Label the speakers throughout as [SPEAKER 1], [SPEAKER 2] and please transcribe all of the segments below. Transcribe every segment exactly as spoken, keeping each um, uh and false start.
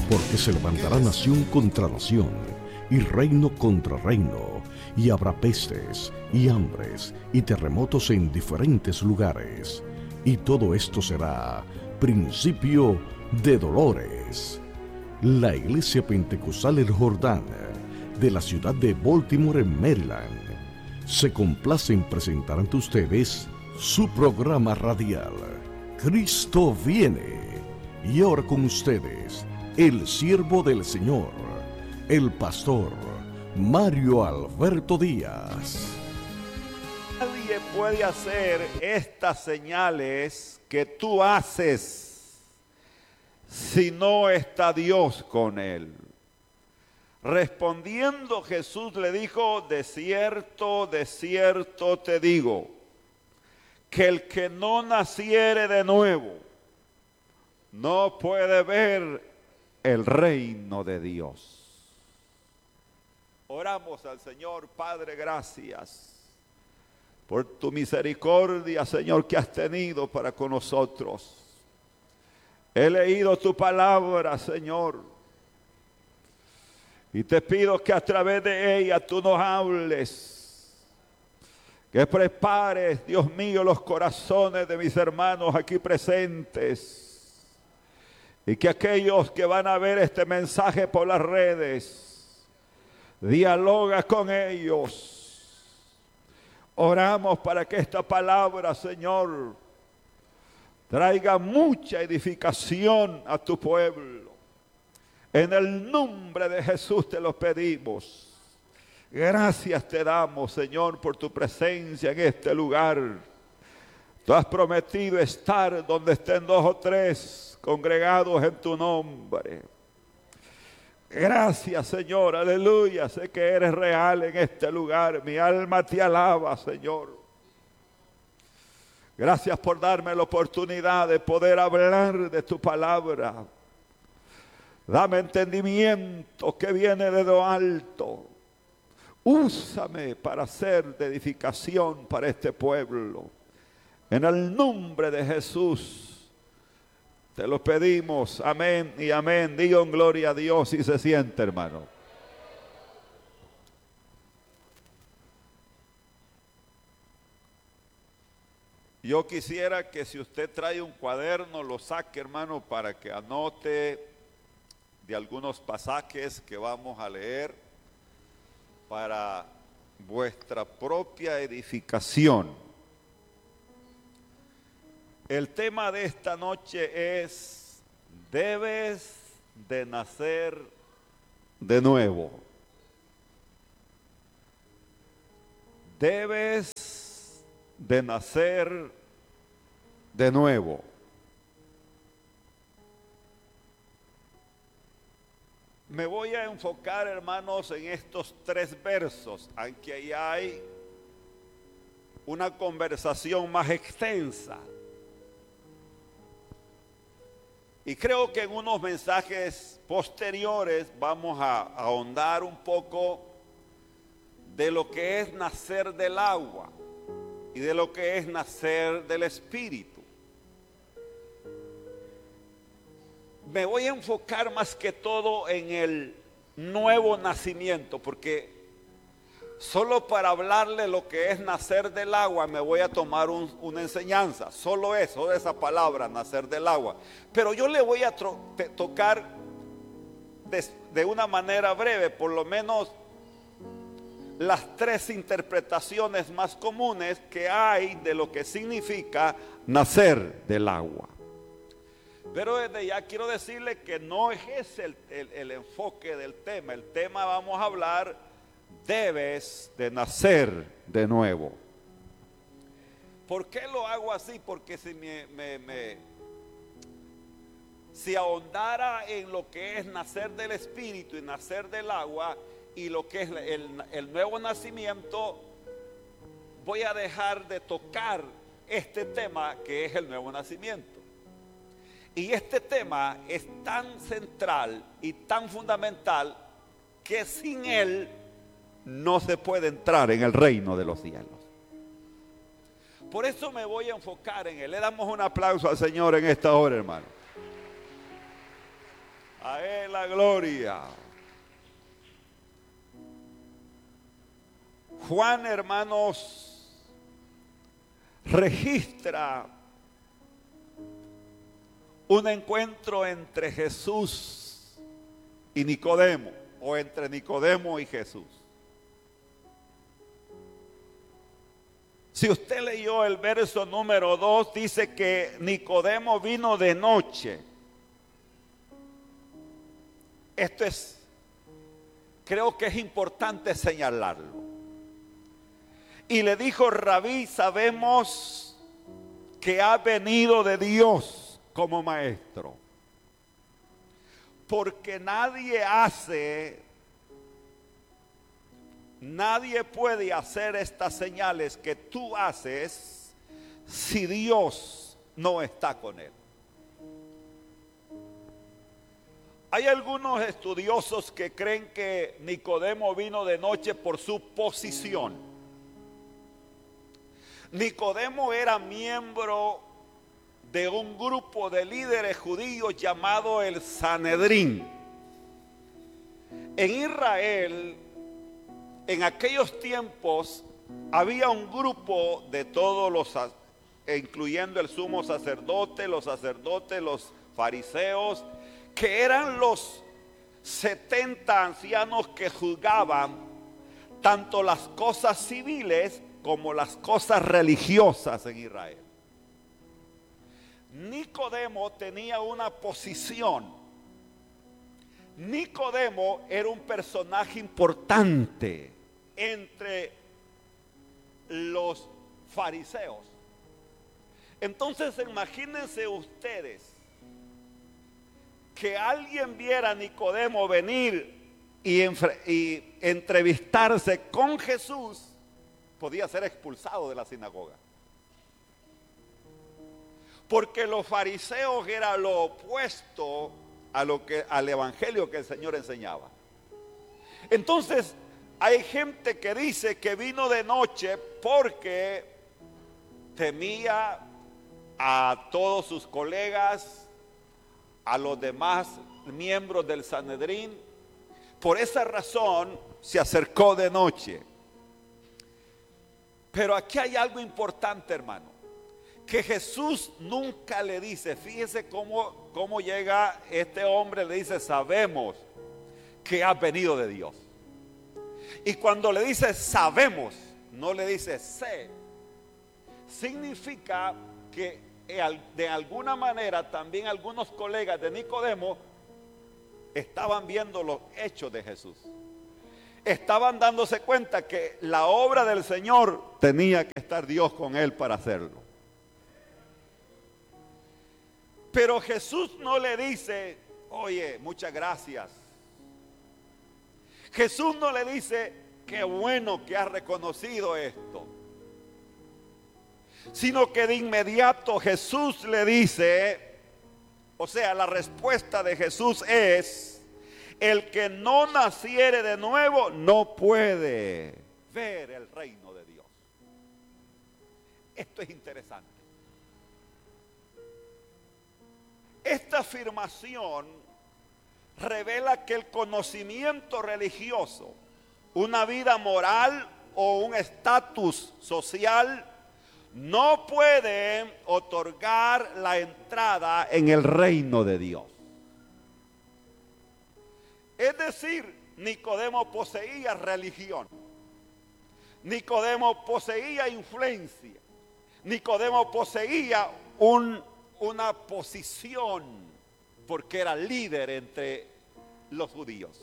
[SPEAKER 1] Porque se levantará nación contra nación, y reino contra reino, y habrá pestes, y hambres, y terremotos en diferentes lugares. Y todo esto será principio de dolores. La Iglesia Pentecostal El Jordán, de la ciudad de Baltimore, en Maryland, se complace en presentar ante ustedes su programa radial, Cristo viene. Y ahora con ustedes, el siervo del Señor, el pastor Mario Alberto Díaz.
[SPEAKER 2] Nadie puede hacer estas señales que tú haces si no está Dios con él. Respondiendo Jesús le dijo: de cierto, de cierto te digo, que el que no naciere de nuevo no puede ver el reino de Dios. Oramos al Señor. Padre, gracias por tu misericordia, Señor, que has tenido para con nosotros. He leído tu palabra, Señor, y te pido que a través de ella tú nos hables, que prepares, Dios mío, los corazones de mis hermanos aquí presentes, y que aquellos que van a ver este mensaje por las redes, dialoga con ellos. Oramos para que esta palabra, Señor, traiga mucha edificación a tu pueblo. En el nombre de Jesús te lo pedimos. Gracias te damos, Señor, por tu presencia en este lugar. Tú has prometido estar donde estén dos o tres congregados en tu nombre. Gracias, Señor, aleluya. Sé que eres real en este lugar. Mi alma te alaba, Señor. Gracias por darme la oportunidad de poder hablar de tu palabra. Dame entendimiento que viene de lo alto. Úsame para ser de edificación para este pueblo. En el nombre de Jesús te lo pedimos. Amén y amén. Digan gloria a Dios y se siente, hermano. Yo quisiera que si usted trae un cuaderno, lo saque, hermano, para que anote de algunos pasajes que vamos a leer para vuestra propia edificación. El tema de esta noche es: debes de nacer de nuevo. Debes de nacer de nuevo. Me voy a enfocar, hermanos, en estos tres versos, aunque ahí hay una conversación más extensa. Y creo que en unos mensajes posteriores vamos a ahondar un poco de lo que es nacer del agua y de lo que es nacer del Espíritu. Me voy a enfocar más que todo en el nuevo nacimiento, porque solo para hablarle lo que es nacer del agua me voy a tomar un, una enseñanza. Solo eso, esa palabra, nacer del agua. Pero yo le voy a tro, te, tocar de, de una manera breve, por lo menos las tres interpretaciones más comunes que hay de lo que significa nacer del agua. Pero desde ya quiero decirle que no es ese el, el, el enfoque del tema. El tema, vamos a hablar, debes de nacer de nuevo. ¿Por qué lo hago así? Porque si me, me, me si ahondara en lo que es nacer del Espíritu y nacer del agua y lo que es el, el nuevo nacimiento, voy a dejar de tocar este tema que es el nuevo nacimiento. Y este tema es tan central y tan fundamental que sin él no se puede entrar en el reino de los cielos. Por eso me voy a enfocar en él. Le damos un aplauso al Señor en esta hora, hermano. A Él la gloria. Juan, hermanos, registra un encuentro entre Jesús y Nicodemo, o entre Nicodemo y Jesús. Si usted leyó el verso número dos, dice que Nicodemo vino de noche. Esto es, creo que es importante señalarlo. Y le dijo: Rabí, sabemos que ha venido de Dios como maestro, porque nadie hace, nadie puede hacer estas señales que tú haces si Dios no está con él. Hay algunos estudiosos que creen que Nicodemo vino de noche por su posición. Nicodemo era miembro de un grupo de líderes judíos llamado el Sanedrín. En Israel, en aquellos tiempos, había un grupo de todos los, incluyendo el sumo sacerdote, los sacerdotes, los fariseos, que eran los setenta ancianos que juzgaban tanto las cosas civiles como las cosas religiosas en Israel. Nicodemo tenía una posición. Nicodemo era un personaje importante entre los fariseos. Entonces imagínense ustedes que alguien viera a Nicodemo venir y, y entrevistarse con Jesús, podía ser expulsado de la sinagoga. Porque los fariseos era lo opuesto a lo que, al evangelio que el Señor enseñaba. Entonces hay gente que dice que vino de noche porque temía a todos sus colegas, a los demás miembros del Sanedrín. Por esa razón se acercó de noche. Pero aquí hay algo importante, hermano, que Jesús nunca le dice. Fíjese cómo, cómo llega este hombre, le dice: sabemos que has venido de Dios. Y cuando le dice sabemos, no le dice sé. Significa que de alguna manera también algunos colegas de Nicodemo estaban viendo los hechos de Jesús. Estaban dándose cuenta que la obra del Señor tenía que estar Dios con él para hacerlo. Pero Jesús no le dice: oye, muchas gracias. Jesús no le dice: qué bueno que has reconocido esto. Sino que de inmediato Jesús le dice, o sea, la respuesta de Jesús es: el que no naciere de nuevo no puede ver el reino de Dios. Esto es interesante. Esta afirmación revela que el conocimiento religioso, una vida moral o un estatus social, no pueden otorgar la entrada en el reino de Dios. Es decir, Nicodemo poseía religión. Nicodemo poseía influencia. Nicodemo poseía un, una posición porque era líder entre los judíos.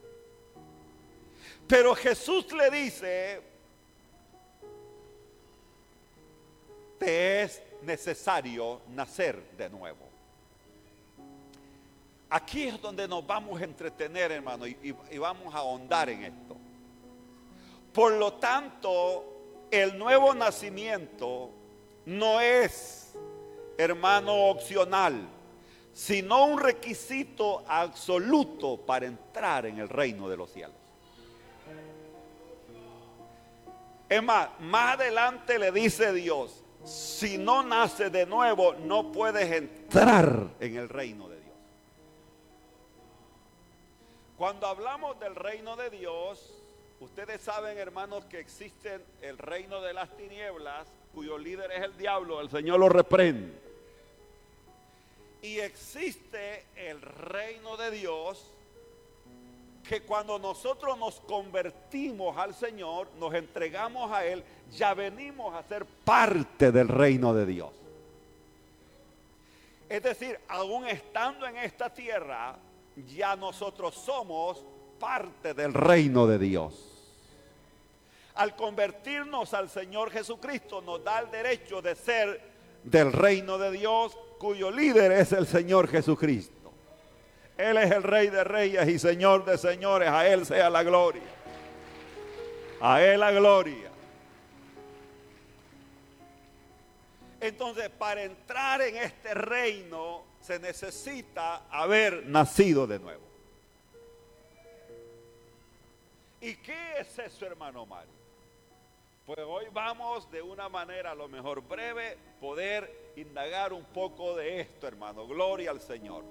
[SPEAKER 2] Pero Jesús le dice: te es necesario nacer de nuevo. Aquí es donde nos vamos a entretener, hermano, y, y, y vamos a ahondar en esto. Por lo tanto, el nuevo nacimiento no es, hermano, opcional, sino un requisito absoluto para entrar en el reino de los cielos. Es más, más adelante le dice Dios: si no naces de nuevo, no puedes entrar en el reino de Dios. Cuando hablamos del reino de Dios, ustedes saben, hermanos, que existe el reino de las tinieblas, cuyo líder es el diablo, el Señor lo reprende. Y existe el reino de Dios, que cuando nosotros nos convertimos al Señor, nos entregamos a Él, ya venimos a ser parte del reino de Dios. Es decir, aún estando en esta tierra, ya nosotros somos parte del reino de Dios. Al convertirnos al Señor Jesucristo, nos da el derecho de ser del reino de Dios, cuyo líder es el Señor Jesucristo. Él es el Rey de Reyes y Señor de Señores. A Él sea la gloria. A Él la gloria. Entonces, para entrar en este reino se necesita haber nacido de nuevo. ¿Y qué es eso, hermano Mario? Pues hoy vamos de una manera a lo mejor breve poder indagar un poco de esto, hermano. Gloria al Señor.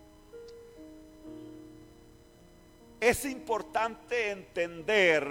[SPEAKER 2] Es importante entender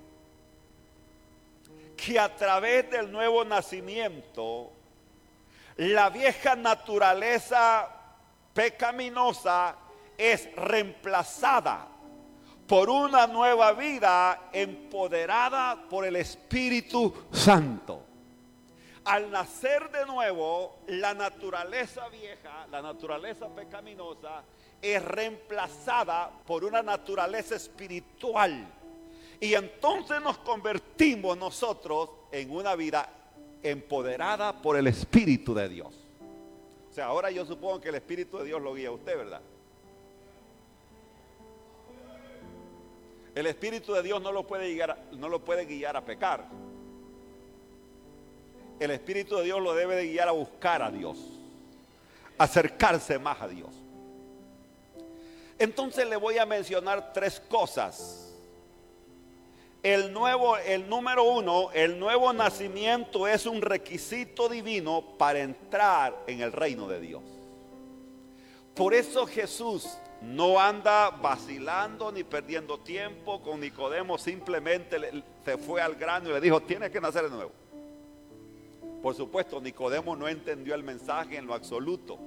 [SPEAKER 2] que a través del nuevo nacimiento, la vieja naturaleza pecaminosa es reemplazada por una nueva vida empoderada por el Espíritu Santo. Al nacer de nuevo, la naturaleza vieja, la naturaleza pecaminosa, es reemplazada por una naturaleza espiritual. Y entonces nos convertimos nosotros en una vida empoderada por el Espíritu de Dios. O sea, ahora yo supongo que el Espíritu de Dios lo guía a usted, ¿verdad? El Espíritu de Dios no lo puede guiar, no lo puede guiar a pecar. El Espíritu de Dios lo debe de guiar a buscar a Dios, acercarse más a Dios. Entonces le voy a mencionar tres cosas. El nuevo, el número uno, el nuevo nacimiento es un requisito divino para entrar en el reino de Dios. Por eso Jesús no anda vacilando ni perdiendo tiempo con Nicodemo, simplemente le, se fue al grano y le dijo: tienes que nacer de nuevo. Por supuesto, Nicodemo no entendió el mensaje en lo absoluto.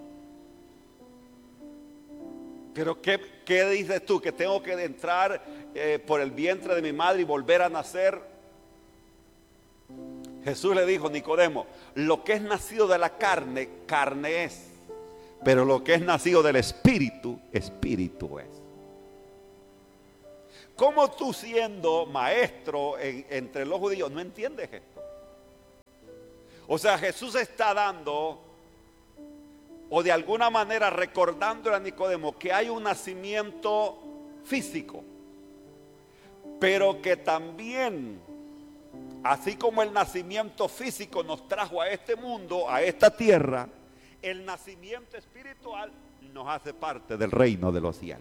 [SPEAKER 2] Pero ¿qué, qué dices tú? ¿Que tengo que entrar eh, por el vientre de mi madre y volver a nacer? Jesús le dijo: Nicodemo, lo que es nacido de la carne, carne es. Pero lo que es nacido del Espíritu, Espíritu es. ¿Cómo tú, siendo maestro en, entre los judíos, no entiendes esto? O sea, Jesús está dando, o de alguna manera recordándole a Nicodemo, que hay un nacimiento físico, pero que también, así como el nacimiento físico nos trajo a este mundo, a esta tierra, el nacimiento espiritual nos hace parte del reino de los cielos.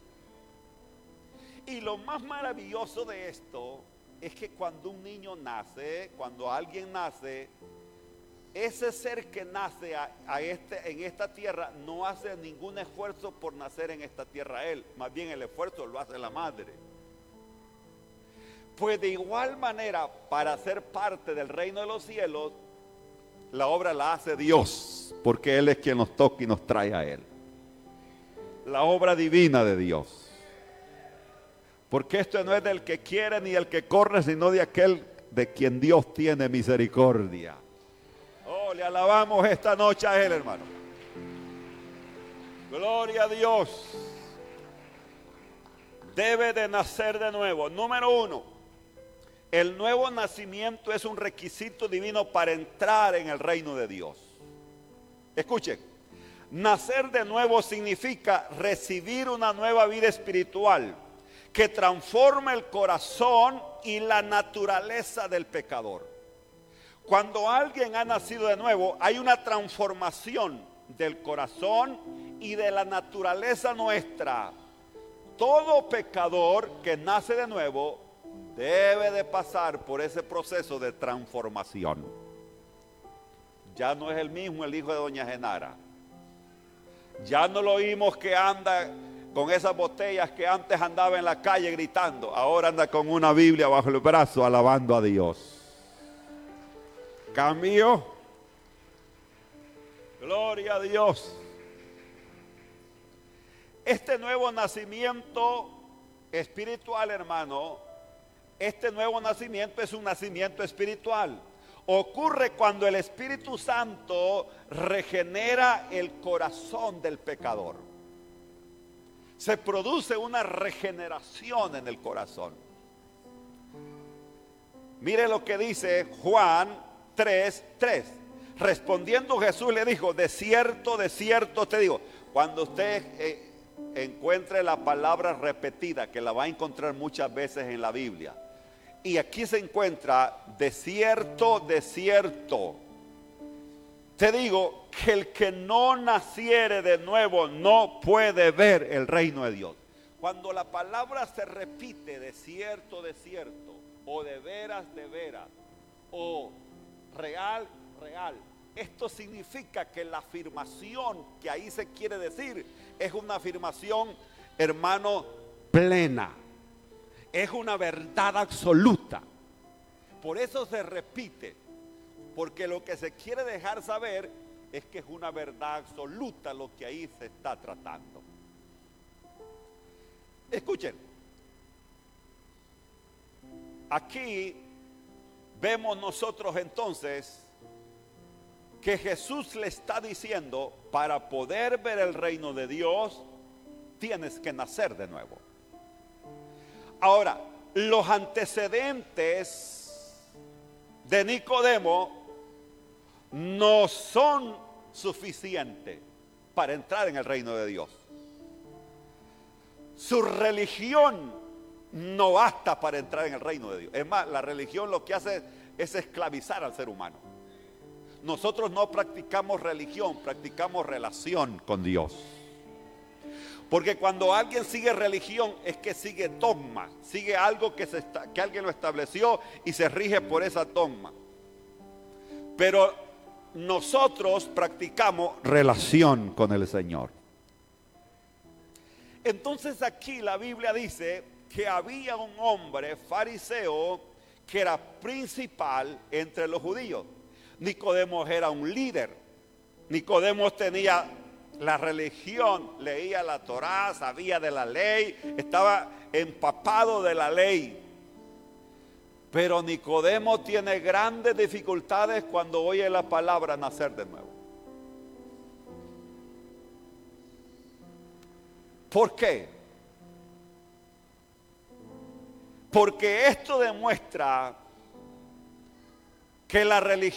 [SPEAKER 2] Y lo más maravilloso de esto es que cuando un niño nace, cuando alguien nace, ese ser que nace a, a este, en esta tierra no hace ningún esfuerzo por nacer en esta tierra él, más bien el esfuerzo lo hace la madre. Pues de igual manera, para ser parte del reino de los cielos, la obra la hace Dios, porque Él es quien nos toca y nos trae a Él. La obra divina de Dios. Porque esto no es del que quiere ni del que corre, sino de aquel de quien Dios tiene misericordia. Oh, le alabamos esta noche a Él, hermano. Gloria a Dios. Debe de nacer de nuevo. Número uno. El nuevo nacimiento es un requisito divino para entrar en el reino de Dios. Escuchen, nacer de nuevo significa recibir una nueva vida espiritual que transforma el corazón y la naturaleza del pecador. Cuando alguien ha nacido de nuevo, hay una transformación del corazón y de la naturaleza nuestra. Todo pecador que nace de nuevo debe de pasar por ese proceso de transformación. Ya no es el mismo el hijo de doña Genara. Ya no lo oímos que anda con esas botellas que antes andaba en la calle gritando, ahora anda con una Biblia bajo el brazo alabando a Dios. Cambio. Gloria a Dios. Este nuevo nacimiento espiritual, hermano, este nuevo nacimiento es un nacimiento espiritual. Ocurre cuando el Espíritu Santo regenera el corazón del pecador. Se produce una regeneración en el corazón. Mire lo que dice Juan tres, tres. Respondiendo Jesús le dijo, de cierto, de cierto te digo. Cuando usted eh, encuentre la palabra repetida, que la va a encontrar muchas veces en la Biblia, y aquí se encuentra, de cierto, de cierto te digo, que el que no naciere de nuevo no puede ver el reino de Dios. Cuando la palabra se repite, de cierto, de cierto, o de veras, de veras, o real, real, esto significa que la afirmación que ahí se quiere decir es una afirmación, hermano, plena. Es una verdad absoluta. Por eso se repite, porque lo que se quiere dejar saber es que es una verdad absoluta lo que ahí se está tratando. Escuchen, aquí vemos nosotros entonces que Jesús le está diciendo, para poder ver el reino de Dios, tienes que nacer de nuevo. Ahora, los antecedentes de Nicodemo no son suficientes para entrar en el reino de Dios. Su religión no basta para entrar en el reino de Dios. Es más, la religión lo que hace es esclavizar al ser humano. Nosotros no practicamos religión, practicamos relación con Dios. Porque cuando alguien sigue religión es que sigue dogma, sigue algo que, se está, que alguien lo estableció y se rige por esa dogma. Pero nosotros practicamos relación con el Señor. Entonces aquí la Biblia dice que había un hombre fariseo que era principal entre los judíos. Nicodemo era un líder. Nicodemo tenía la religión, leía la Torá, sabía de la ley, estaba empapado de la ley. Pero Nicodemo tiene grandes dificultades cuando oye la palabra nacer de nuevo. ¿Por qué? Porque esto demuestra que la religión